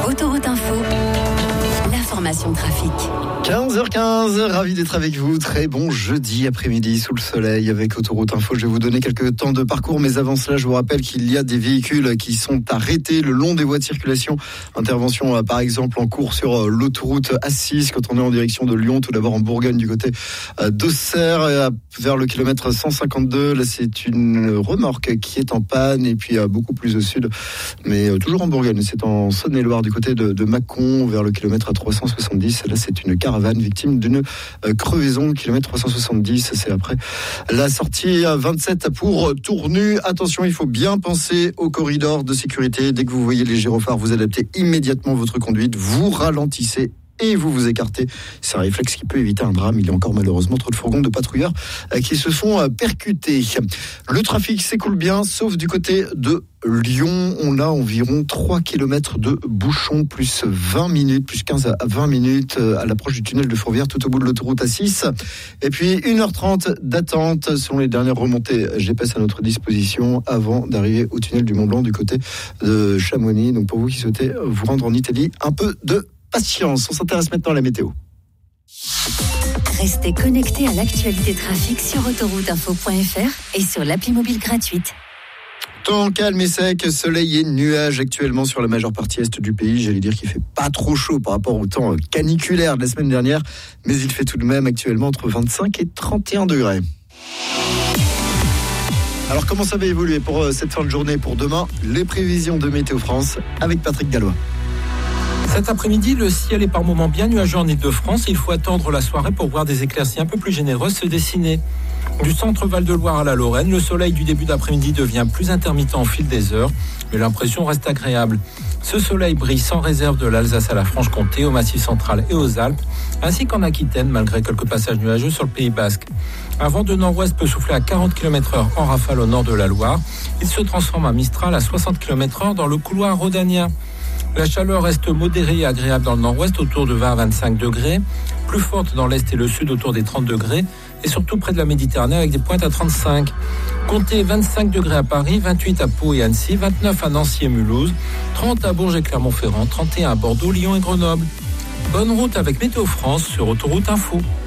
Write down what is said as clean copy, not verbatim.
Autoroute Info, l'information trafic. 15h15, ravi d'être avec vous. Très bon jeudi après-midi sous le soleil avec Autoroute Info. Je vais vous donner quelques temps de parcours, mais avant cela, je vous rappelle qu'il y a des véhicules qui sont arrêtés le long des voies de circulation. Intervention par exemple en cours sur l'autoroute A6 quand on est en direction de Lyon, tout d'abord en Bourgogne du côté d'Auxerre vers le kilomètre 152. Là, c'est une remorque qui est en panne et puis beaucoup plus au sud, mais toujours en Bourgogne. C'est en Saône-et-Loire du côté de Mâcon vers le kilomètre 370. Là, c'est une caravane victime d'une crevaison, kilomètre 370, c'est après la sortie 27 pour Tournu. Attention, il faut bien penser au corridor de sécurité. Dès que vous voyez les gyrophares, vous adaptez immédiatement votre conduite, vous ralentissez et vous écartez. C'est un réflexe qui peut éviter un drame. Il y a encore malheureusement trop de fourgons de patrouilleurs qui se font percuter. Le trafic s'écoule bien, sauf du côté de Lyon. On a environ 3 km de bouchons, plus 20 minutes, plus 15 à 20 minutes à l'approche du tunnel de Fourvière, tout au bout de l'autoroute A6. Et puis 1h30 d'attente selon les dernières remontées GPS à notre disposition avant d'arriver au tunnel du Mont-Blanc du côté de Chamonix. Donc pour vous qui souhaitez vous rendre en Italie, un peu de patience. On s'intéresse maintenant à la météo. Restez connectés à l'actualité trafic sur autorouteinfo.fr et sur l'appli mobile gratuite. Temps calme et sec, soleil et nuages actuellement sur la majeure partie est du pays. J'allais dire qu'il fait pas trop chaud par rapport au temps caniculaire de la semaine dernière, mais il fait tout de même actuellement entre 25 et 31 degrés. Alors comment ça va évoluer pour cette fin de journée, pour demain? Les prévisions de Météo France avec Patrick Gallois. Cet après-midi, le ciel est par moments bien nuageux en Ile-de-France. Il faut attendre la soirée pour voir des éclaircies un peu plus généreuses se dessiner. Du centre Val-de-Loire à la Lorraine, le soleil du début d'après-midi devient plus intermittent au fil des heures, mais l'impression reste agréable. Ce soleil brille sans réserve de l'Alsace à la Franche-Comté, au Massif central et aux Alpes, ainsi qu'en Aquitaine, malgré quelques passages nuageux sur le Pays basque. Un vent de nord-ouest peut souffler à 40 km/h en rafale au nord de la Loire. Il se transforme en Mistral à 60 km/h dans le couloir rhodanien. La chaleur reste modérée et agréable dans le nord-ouest, autour de 20 à 25 degrés, plus forte dans l'est et le sud, autour des 30 degrés, et surtout près de la Méditerranée avec des pointes à 35. Comptez 25 degrés à Paris, 28 à Pau et Annecy, 29 à Nancy et Mulhouse, 30 à Bourges et Clermont-Ferrand, 31 à Bordeaux, Lyon et Grenoble. Bonne route avec Météo France sur Autoroute Info.